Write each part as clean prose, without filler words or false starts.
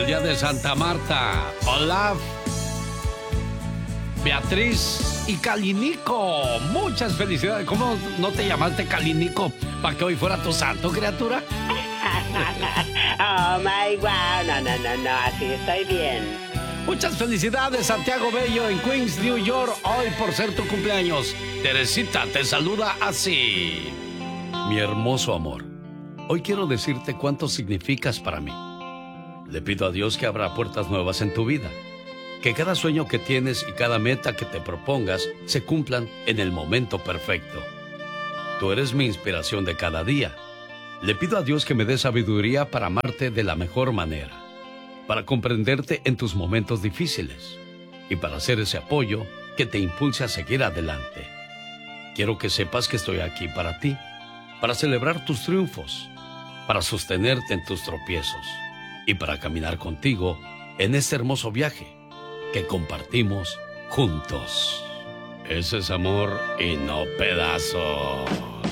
El día de Santa Marta, Olaf, Beatriz y Calinico. Muchas felicidades. ¿Cómo no te llamaste Calinico para que hoy fuera tu santo, criatura? Oh my wow, no, así estoy bien. Muchas felicidades, Santiago Bello, en Queens, New York, hoy por ser tu cumpleaños. Teresita te saluda así. Mi hermoso amor, hoy quiero decirte cuánto significas para mí. Le pido a Dios que abra puertas nuevas en tu vida, que cada sueño que tienes y cada meta que te propongas se cumplan en el momento perfecto. Tú eres mi inspiración de cada día. Le pido a Dios que me dé sabiduría para amarte de la mejor manera, para comprenderte en tus momentos difíciles y para hacer ese apoyo que te impulse a seguir adelante. Quiero que sepas que estoy aquí para ti, para celebrar tus triunfos, para sostenerte en tus tropiezos y para caminar contigo en este hermoso viaje que compartimos juntos. Ese es amor y no pedazos.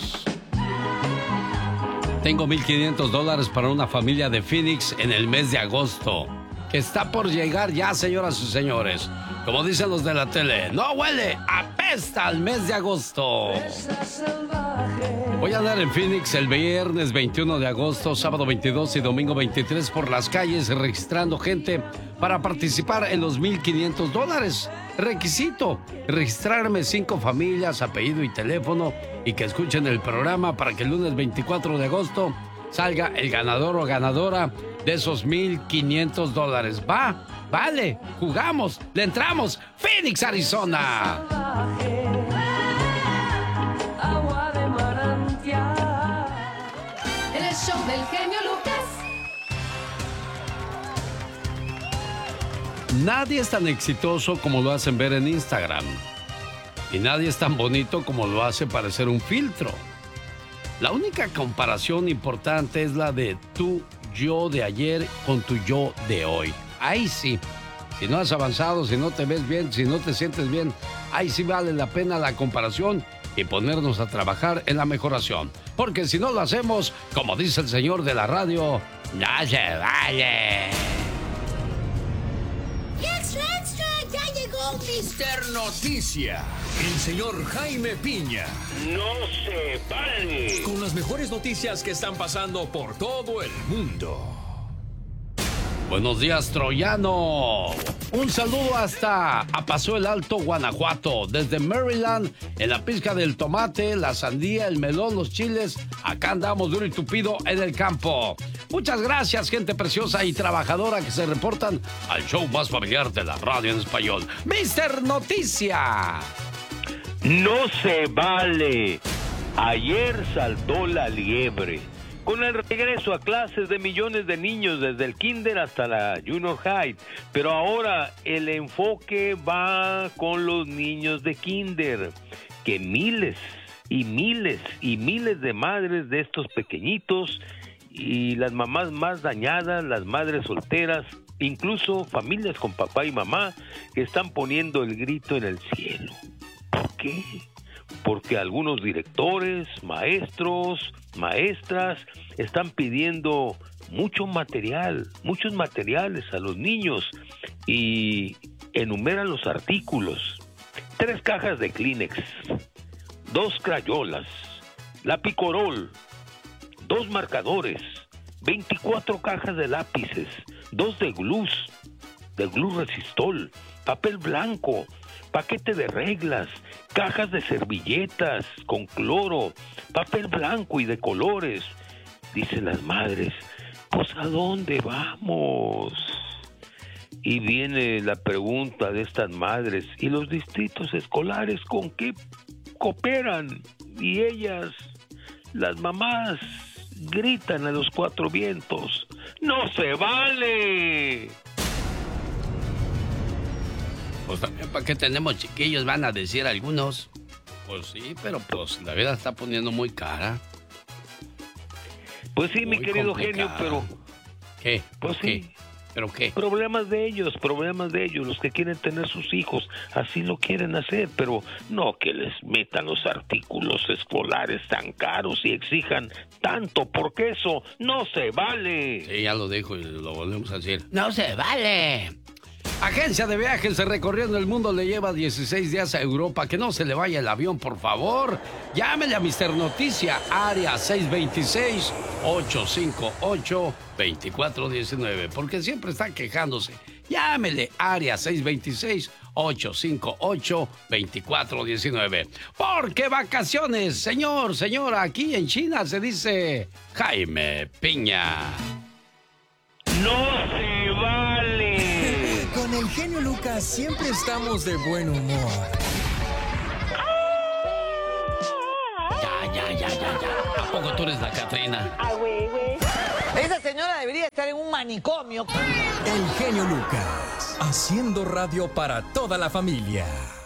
Tengo $1,500 para una familia de Phoenix en el mes de agosto, que está por llegar ya, señoras y señores. Como dicen los de la tele, no huele, apesta al mes de agosto. Voy a andar en Phoenix el viernes 21 de agosto, sábado 22 y domingo 23 por las calles registrando gente para participar en los $1,500. Requisito: registrarme 5 familias, apellido y teléfono, y que escuchen el programa para que el lunes 24 de agosto salga el ganador o ganadora de esos $1,500. Va, vale, jugamos, le entramos. Phoenix, Arizona. El show del genio Lucas. Nadie es tan exitoso como lo hacen ver en Instagram. Y nadie es tan bonito como lo hace parecer un filtro. La única comparación importante es la de tu yo de ayer con tu yo de hoy. Ahí sí. Si no has avanzado, si no te ves bien, si no te sientes bien, ahí sí vale la pena la comparación y ponernos a trabajar en la mejoración. Porque si no lo hacemos, como dice el señor de la radio, no se vale. ¡Extra, extra! ¡Ya llegó Mister Noticia! El señor Jaime Piña. ¡No se vale! Con las mejores noticias que están pasando por todo el mundo. Buenos días, Troyano. Un saludo hasta Paso el Alto, Guanajuato. Desde Maryland, en la pizca del tomate, la sandía, el melón, los chiles. Acá andamos duro y tupido en el campo. Muchas gracias, gente preciosa y trabajadora que se reportan al show más familiar de la radio en español, Mister Noticia. ¡No se vale! Ayer saltó la liebre. Con el regreso a clases de millones de niños desde el kinder hasta la junior high. Pero ahora el enfoque va con los niños de kinder. Que miles y miles y miles de madres de estos pequeñitos y las mamás más dañadas, las madres solteras, incluso familias con papá y mamá que están poniendo el grito en el cielo. ¿Por qué? Porque algunos directores, maestros, maestras están pidiendo muchos materiales a los niños y enumeran los artículos: 3 cajas de Kleenex, 2 crayolas, Lapicorol, 2 marcadores, 24 cajas de lápices, 2 de glue resistol, papel blanco, paquete de reglas, cajas de servilletas con cloro, papel blanco y de colores. Dicen las madres, pues ¿a dónde vamos? Y viene la pregunta de estas madres, ¿y los distritos escolares con qué cooperan? Y ellas, las mamás, gritan a los 4 vientos, ¡no se vale! Pues también, ¿para qué tenemos chiquillos? Van a decir algunos. Pues sí, pero pues la vida está poniendo muy cara. Pues sí, muy mi querido complicada. genio, pero... ¿Qué? Pues ¿Qué? sí, ¿Pero qué? Problemas de ellos, los que quieren tener sus hijos, así lo quieren hacer, pero no que les metan los artículos escolares tan caros y exijan tanto, porque eso no se vale. Sí, ya lo dijo y lo volvemos a decir. ¡No se vale! Agencia de viajes recorriendo el mundo le lleva 16 días a Europa. Que no se le vaya el avión, por favor. Llámele a Mr. Noticia, área 626-858-2419. Porque siempre está quejándose. Llámele, área 626-858-2419. Porque vacaciones, señor, señora, aquí en China se dice Jaime Piña. ¡No se vale! Con el genio Lucas siempre estamos de buen humor. Ya. ¿A poco tú eres la Catrina? Esa señora debería estar en un manicomio. El genio Lucas, haciendo radio para toda la familia.